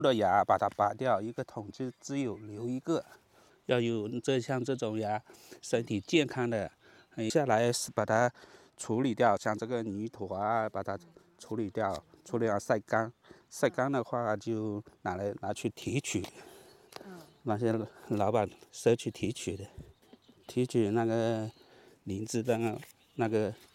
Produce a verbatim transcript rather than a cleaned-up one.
的牙把它拔掉，一个桶就只有留一个。要有这像这种牙，身体健康的，下来是把它处理掉，像这个泥土啊，把它处理掉，处理掉晒干，晒干的话就拿来拿去提取，那些老板社区提取的，提取那个灵芝的那个